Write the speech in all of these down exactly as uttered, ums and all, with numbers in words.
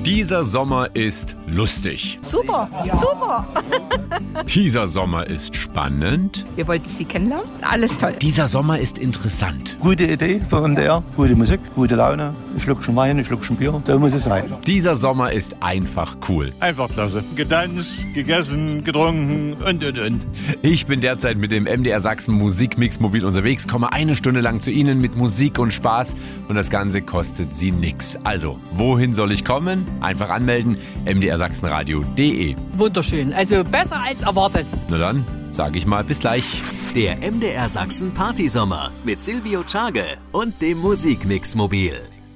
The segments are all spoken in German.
Dieser Sommer ist lustig. Super, super. Dieser Sommer ist spannend. Wir wollten Sie kennenlernen. Alles toll. Dieser Sommer ist interessant. Gute Idee für M D R, gute Musik, gute Laune. Ein Schluckchen Wein, ein Schluckchen Bier, so muss es sein. Dieser Sommer ist einfach cool. Einfach klasse. Getanzt, gegessen, getrunken und, und, und. Ich bin derzeit mit dem M D R Sachsen Musikmix mobil unterwegs, komme eine Stunde lang zu Ihnen mit Musik und Spaß und das Ganze kostet Sie nix. Also, wohin soll ich kommen? Einfach anmelden, m d r sachsenradio punkt d e. Wunderschön, also besser als erwartet. Na dann, sage ich mal, bis gleich. Der M D R Sachsen Partysommer mit Silvio Tschage und dem Musikmix-Mobil.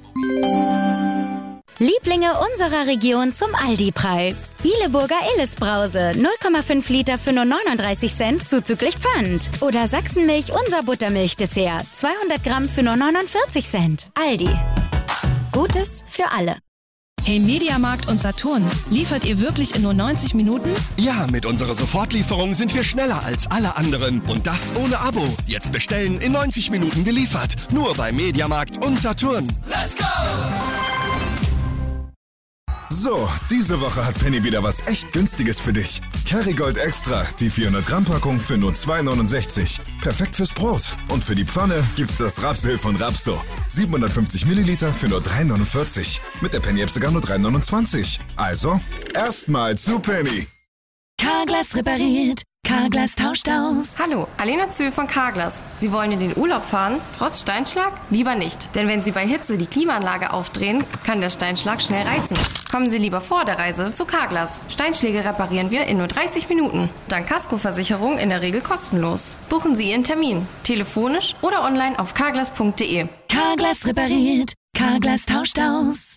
Lieblinge unserer Region zum Aldi-Preis. Bieleburger Illes-Brause, null Komma fünf Liter für nur neununddreißig Cent, zuzüglich Pfand. Oder Sachsenmilch, unser Buttermilch-Dessert, zweihundert Gramm für nur neunundvierzig Cent. Aldi. Gutes für alle. Hey Mediamarkt und Saturn, liefert ihr wirklich in nur neunzig Minuten? Ja, mit unserer Sofortlieferung sind wir schneller als alle anderen. Und das ohne Abo. Jetzt bestellen, in neunzig Minuten geliefert. Nur bei Mediamarkt und Saturn. Let's go! So, diese Woche hat Penny wieder was echt Günstiges für dich. Kerrygold Extra, die vierhundert Gramm Packung für nur zwei neunundsechzig. Perfekt fürs Brot. Und für die Pfanne gibt's das Rapsöl von Rapso. siebenhundertfünfzig Milliliter für nur drei neunundvierzig. Mit der Penny-App sogar nur drei neunundzwanzig. Also, erstmal zu Penny. Carglass repariert. Carglass tauscht aus. Hallo, Alena Zühl von Carglass. Sie wollen in den Urlaub fahren, trotz Steinschlag? Lieber nicht. Denn wenn Sie bei Hitze die Klimaanlage aufdrehen, kann der Steinschlag schnell reißen. Kommen Sie lieber vor der Reise zu Carglass. Steinschläge reparieren wir in nur dreißig Minuten. Dank Kaskoversicherung in der Regel kostenlos. Buchen Sie Ihren Termin. Telefonisch oder online auf carglass punkt d e. Carglass repariert. Carglass tauscht aus.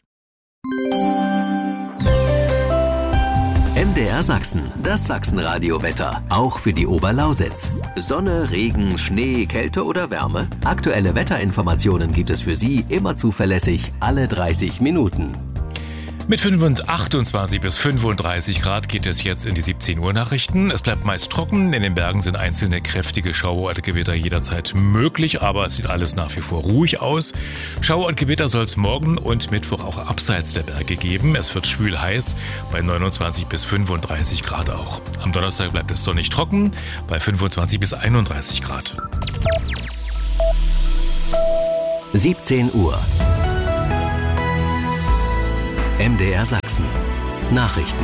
M D R Sachsen, das Sachsenradio-Wetter, auch für die Oberlausitz. Sonne, Regen, Schnee, Kälte oder Wärme? Aktuelle Wetterinformationen gibt es für Sie immer zuverlässig alle dreißig Minuten. Mit achtundzwanzig bis fünfunddreißig Grad geht es jetzt in die siebzehn Uhr Nachrichten. Es bleibt meist trocken, in den Bergen sind einzelne kräftige Schauer und Gewitter jederzeit möglich, aber es sieht alles nach wie vor ruhig aus. Schauer und Gewitter soll es morgen und Mittwoch auch abseits der Berge geben. Es wird schwül heiß, bei neunundzwanzig bis fünfunddreißig Grad auch. Am Donnerstag bleibt es sonnig trocken, bei fünfundzwanzig bis einunddreißig Grad. siebzehn Uhr. M D R Sachsen. Nachrichten.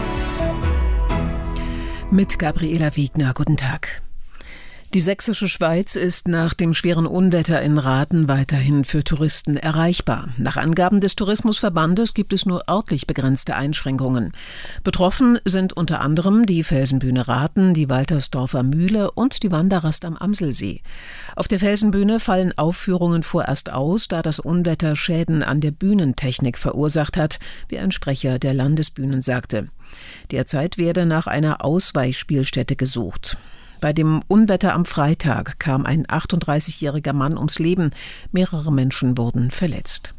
Mit Gabriela Wiegner. Guten Tag. Die sächsische Schweiz ist nach dem schweren Unwetter in Rathen weiterhin für Touristen erreichbar. Nach Angaben des Tourismusverbandes gibt es nur örtlich begrenzte Einschränkungen. Betroffen sind unter anderem die Felsenbühne Rathen, die Waltersdorfer Mühle und die Wanderrast am Amselsee. Auf der Felsenbühne fallen Aufführungen vorerst aus, da das Unwetter Schäden an der Bühnentechnik verursacht hat, wie ein Sprecher der Landesbühnen sagte. Derzeit werde nach einer Ausweichspielstätte gesucht. Bei dem Unwetter am Freitag kam ein achtunddreißigjähriger Mann ums Leben. Mehrere Menschen wurden verletzt.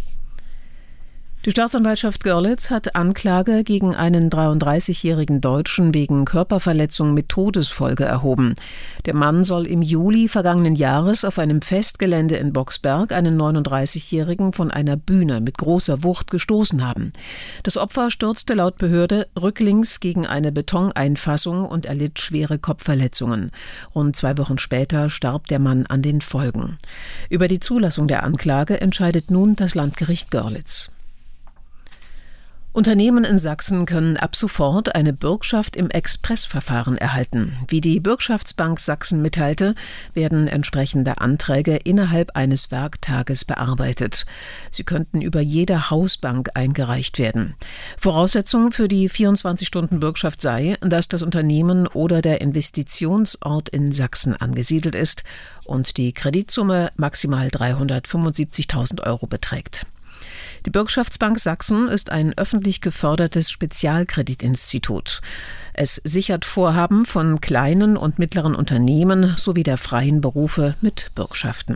Die Staatsanwaltschaft Görlitz hat Anklage gegen einen dreiunddreißigjährigen Deutschen wegen Körperverletzung mit Todesfolge erhoben. Der Mann soll im Juli vergangenen Jahres auf einem Festgelände in Boxberg einen neununddreißigjährigen von einer Bühne mit großer Wucht gestoßen haben. Das Opfer stürzte laut Behörde rücklings gegen eine Betoneinfassung und erlitt schwere Kopfverletzungen. Rund zwei Wochen später starb der Mann an den Folgen. Über die Zulassung der Anklage entscheidet nun das Landgericht Görlitz. Unternehmen in Sachsen können ab sofort eine Bürgschaft im Expressverfahren erhalten. Wie die Bürgschaftsbank Sachsen mitteilte, werden entsprechende Anträge innerhalb eines Werktages bearbeitet. Sie könnten über jede Hausbank eingereicht werden. Voraussetzung für die vierundzwanzig-Stunden-Bürgschaft sei, dass das Unternehmen oder der Investitionsort in Sachsen angesiedelt ist und die Kreditsumme maximal dreihundertfünfundsiebzigtausend Euro beträgt. Die Bürgschaftsbank Sachsen ist ein öffentlich gefördertes Spezialkreditinstitut. Es sichert Vorhaben von kleinen und mittleren Unternehmen sowie der freien Berufe mit Bürgschaften.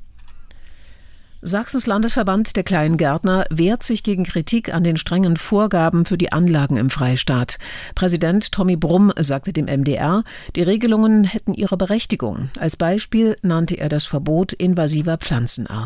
Sachsens Landesverband der Kleingärtner wehrt sich gegen Kritik an den strengen Vorgaben für die Anlagen im Freistaat. Präsident Tommy Brumm sagte dem M D R, die Regelungen hätten ihre Berechtigung. Als Beispiel nannte er das Verbot invasiver Pflanzenarten.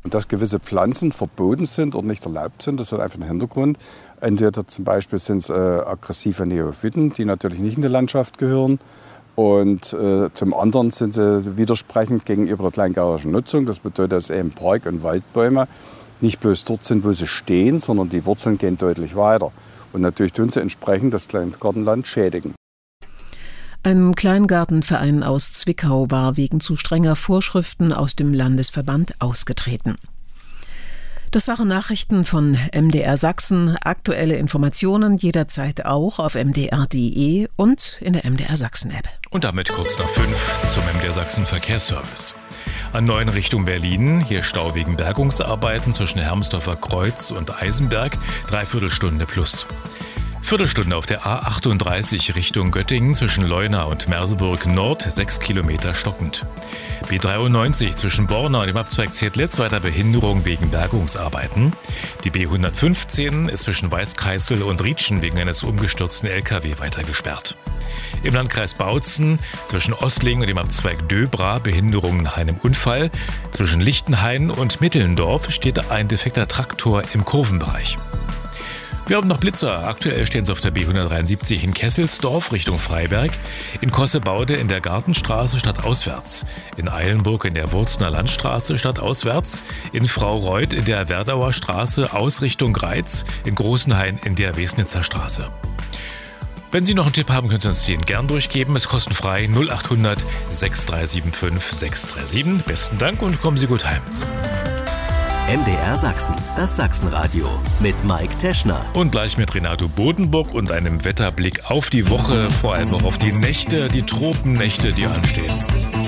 Und dass gewisse Pflanzen verboten sind oder nicht erlaubt sind, das hat einfach einen Hintergrund. Entweder zum Beispiel sind es äh, aggressive Neophyten, die natürlich nicht in die Landschaft gehören. Und äh, zum anderen sind sie widersprechend gegenüber der kleingärtnerischen Nutzung. Das bedeutet, dass eben Park- und Waldbäume nicht bloß dort sind, wo sie stehen, sondern die Wurzeln gehen deutlich weiter. Und natürlich tun sie entsprechend das Kleingartenland schädigen. Ein Kleingartenverein aus Zwickau war wegen zu strenger Vorschriften aus dem Landesverband ausgetreten. Das waren Nachrichten von M D R Sachsen. Aktuelle Informationen jederzeit auch auf m d r punkt d e und in der M D R Sachsen App. Und damit kurz nach fünf zum M D R Sachsen Verkehrsservice. An neun Richtung Berlin, hier Stau wegen Bergungsarbeiten zwischen Hermsdorfer Kreuz und Eisenberg, Dreiviertelstunde plus. Viertelstunde auf der A achtunddreißig Richtung Göttingen zwischen Leuna und Merseburg Nord, sechs Kilometer stockend. B dreiundneunzig zwischen Borna und dem Abzweig Zedlitz weiter Behinderung wegen Bergungsarbeiten. Die B hundertfünfzehn ist zwischen Weißkreisel und Rietschen wegen eines umgestürzten L K W weiter gesperrt. Im Landkreis Bautzen zwischen Ostlingen und dem Abzweig Döbra Behinderung nach einem Unfall. Zwischen Lichtenhain und Mittelndorf steht ein defekter Traktor im Kurvenbereich. Wir haben noch Blitzer. Aktuell stehen sie auf der B hundertdreiundsiebzig in Kesselsdorf Richtung Freiberg, in Kossebaude in der Gartenstraße stadtauswärts, in Eilenburg in der Wurzner Landstraße stadtauswärts, in Fraureuth in der Werdauer Straße aus Richtung Greiz, in Großenhain in der Wesnitzer Straße. Wenn Sie noch einen Tipp haben, können Sie uns den gern durchgeben. Es ist kostenfrei null achthundert sechs drei sieben fünf sechs drei sieben. Besten Dank und kommen Sie gut heim. M D R Sachsen, das Sachsenradio mit Mike Teschner. Und gleich mit Renato Bodenburg und einem Wetterblick auf die Woche, vor allem auch auf die Nächte, die Tropennächte, die anstehen.